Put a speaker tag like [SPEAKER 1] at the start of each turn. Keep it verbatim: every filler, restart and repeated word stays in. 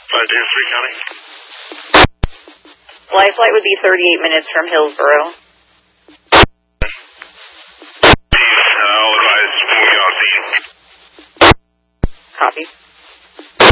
[SPEAKER 1] five Dana three County.
[SPEAKER 2] Lifeline would be thirty-eight minutes from Hillsboro.